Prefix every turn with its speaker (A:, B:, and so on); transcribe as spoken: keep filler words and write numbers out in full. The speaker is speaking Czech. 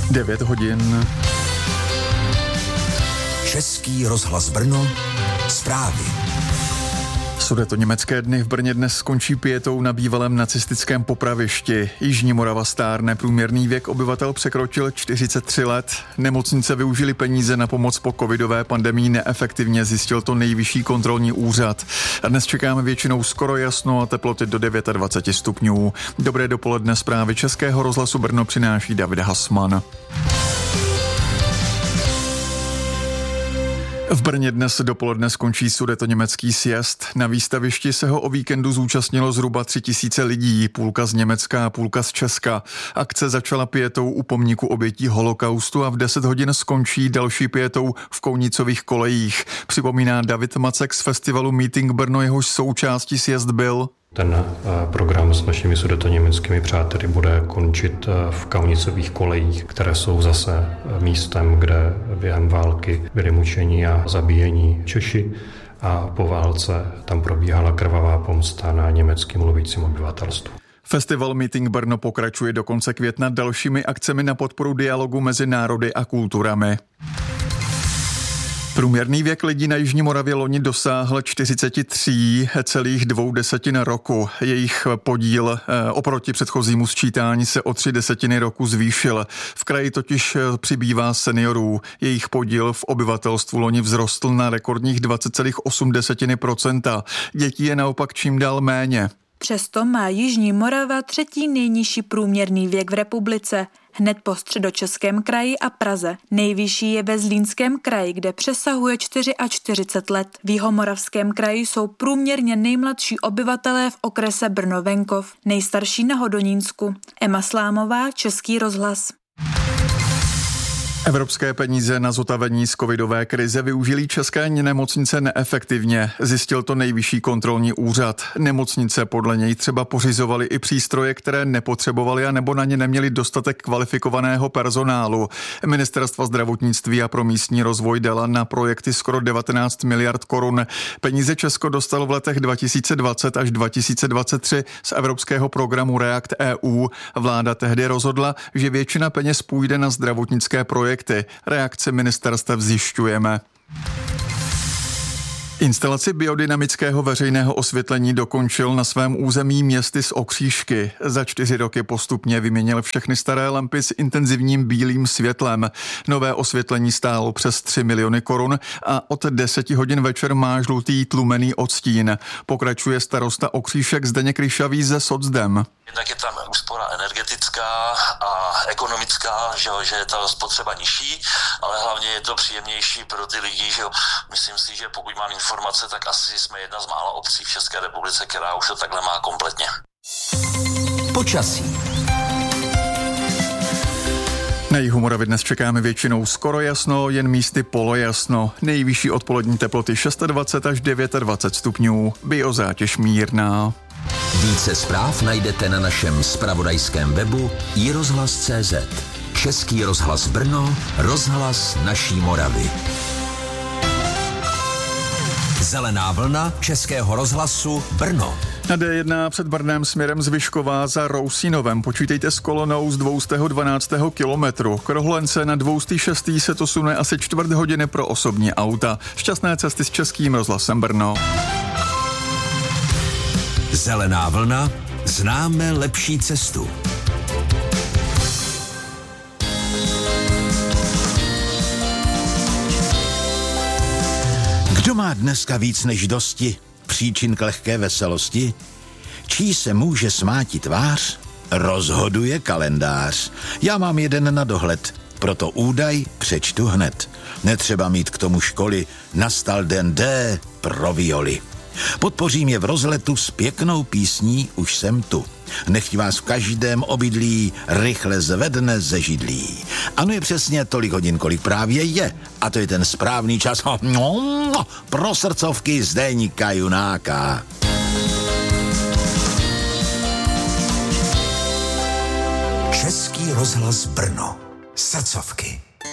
A: devět hodin.
B: Český rozhlas Brno, zprávy.
A: Sudetoněmecké dny v Brně dnes skončí pietou na bývalém nacistickém popravišti. Jižní Morava stárne, průměrný věk obyvatel překročil čtyřicet tři let. Nemocnice využili peníze na pomoc po covidové pandemii neefektivně, zjistil to Nejvyšší kontrolní úřad. A dnes čekáme většinou skoro jasno a teploty do dvacet devět stupňů. Dobré dopoledne, zprávy Českého rozhlasu Brno přináší David Hasman. V Brně dnes dopoledne skončí sudetoněmecký sjezd. Na výstavišti se ho o víkendu zúčastnilo zhruba tři tisíce lidí, půlka z Německa a půlka z Česka. Akce začala pietou u pomníku obětí holokaustu a v deset hodin skončí další pietou v Kounicových kolejích. Připomíná David Macek z festivalu Meeting Brno, jehož součástí sjezd byl.
C: Ten program s našimi sudetoněmeckými přáteli bude končit v Kaunicových kolejích, které jsou zase místem, kde během války byli mučeni a zabíjení Češi a po válce tam probíhala krvavá pomsta na německy mluvícím obyvatelstvu.
A: Festival Meeting Brno pokračuje do konce května dalšími akcemi na podporu dialogu mezi národy a kulturami. Průměrný věk lidí na Jižní Moravě loni dosáhl čtyřicet tři celá dvě desetin roku. Jejich podíl eh, oproti předchozímu sčítání se o tři desetiny roku zvýšil. V kraji totiž přibývá seniorů. Jejich podíl v obyvatelstvu loni vzrostl na rekordních dvacet celá osm procenta. Dětí je naopak čím dál méně.
D: Přesto má Jižní Morava třetí nejnižší průměrný věk v republice, hned po Středočeském kraji a Praze. Nejvyšší je ve Zlínském kraji, kde přesahuje čtyřicet čtyři let. V Jihomoravském kraji jsou průměrně nejmladší obyvatelé v okrese Brno-Venkov, nejstarší na Hodonínsku. Emma Slámová, Český rozhlas.
A: Evropské peníze na zotavení z covidové krize využili české nemocnice neefektivně, zjistil to Nejvyšší kontrolní úřad. Nemocnice podle něj třeba pořizovaly i přístroje, které nepotřebovaly a nebo na ně neměli dostatek kvalifikovaného personálu. Ministerstva zdravotnictví a pro místní rozvoj dala na projekty skoro devatenáct miliard korun. Peníze Česko dostalo v letech dva tisíce dvacet až dva tisíce dvacet tři z evropského programu React E U. Vláda tehdy rozhodla, že většina peněz půjde na zdravotnické projekty. Reakce ministerstev zjišťujeme. Instalaci biodynamického veřejného osvětlení dokončil na svém území městy z Okřížky. Za čtyři roky postupně vyměnil všechny staré lampy s intenzivním bílým světlem. Nové osvětlení stálo přes tři miliony korun a od deseti hodin večer má žlutý tlumený odstín. Pokračuje starosta Okřížek Zdeněk Ryšavý ze Socdem.
E: Jednak je tam úspora energetická a ekonomická, že, že je ta spotřeba nižší, ale hlavně je to příjemnější pro ty lidi. Že myslím si, že pokud mám informace, tak asi jsme jedna z mála obcí v České republice, která už to takhle má kompletně.
B: Počasí.
A: Na jihu Moravy dnes čekáme většinou skoro jasno, jen místy polojasno. Nejvyšší odpolední teploty dvacet šest až dvacet devět stupňů, biozátěž mírná.
B: Více zpráv najdete na našem zpravodajském webu i rozhlas tečka cé zet. Český rozhlas Brno, rozhlas naší Moravy. Zelená vlna Českého rozhlasu Brno.
A: Na D jedna před Brnem směrem z Vyškova za Rousínovem počítejte s kolonou z dvě stě dvanáct kilometru. K Rohlence na dvě stě šest se to sune asi čtvrt hodiny pro osobní auta. Šťastné cesty s Českým rozhlasem Brno.
B: Zelená vlna, známe lepší cestu.
F: Kdo má dneska víc než dosti příčin k lehké veselosti? Čí se může smátit tvář? Rozhoduje kalendář. Já mám jeden na dohled, proto údaj přečtu hned. Netřeba mít k tomu školy, nastal den D pro violy. Podpořím je v rozletu s pěknou písní Už jsem tu. Nechť vás v každém obydlí rychle zvedne ze židlí. Ano, je přesně tolik hodin, kolik právě je. A to je ten správný čas pro srdcovky Zdeňka Junáka.
B: Český rozhlas Brno. Srdcovky.